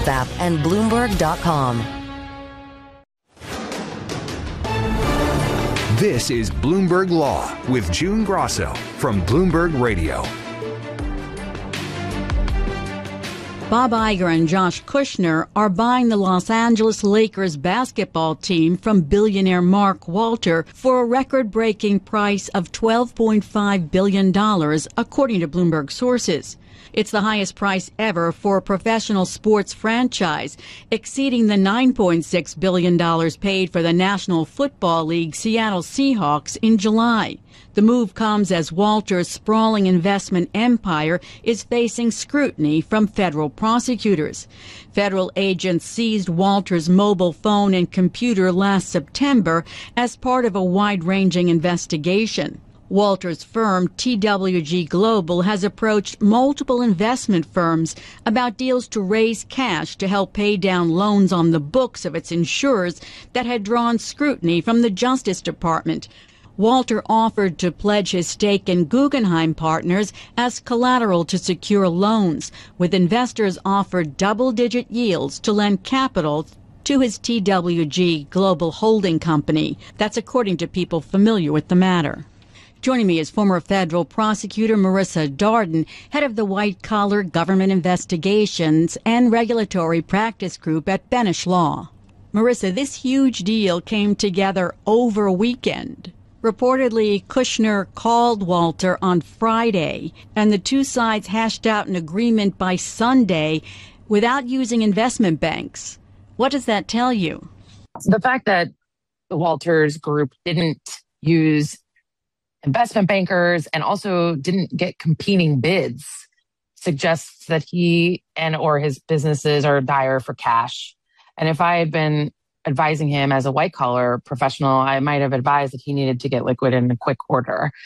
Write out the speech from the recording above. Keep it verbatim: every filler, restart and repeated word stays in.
Health app, and Bloomberg dot com. This is Bloomberg Law with June Grosso from Bloomberg Radio. Bob Iger and Josh Kushner are buying the Los Angeles Lakers basketball team from billionaire Mark Walter for a record-breaking price of twelve point five billion dollars, according to Bloomberg sources. It's the highest price ever for a professional sports franchise, exceeding the nine point six billion dollars paid for the National Football League Seattle Seahawks in July. The move comes as Walter's sprawling investment empire is facing scrutiny from federal prosecutors. Federal agents seized Walter's mobile phone and computer last September as part of a wide-ranging investigation. Walter's firm, T W G Global, has approached multiple investment firms about deals to raise cash to help pay down loans on the books of its insurers that had drawn scrutiny from the Justice Department. Walter offered to pledge his stake in Guggenheim Partners as collateral to secure loans, with investors offered double-digit yields to lend capital to his T W G Global holding company. That's according to people familiar with the matter. Joining me is former federal prosecutor Marissa Darden, head of the White Collar Government Investigations and Regulatory Practice Group at Benesch Law. Marissa, this huge deal came together over a weekend. Reportedly, Kushner called Walter on Friday, and the two sides hashed out an agreement by Sunday without using investment banks. What does that tell you? The fact that the Walters Group didn't use investment bankers and also didn't get competing bids suggests that he and or his businesses are dire for cash. And if I had been advising him as a white collar professional, I might have advised that he needed to get liquid in a quick order.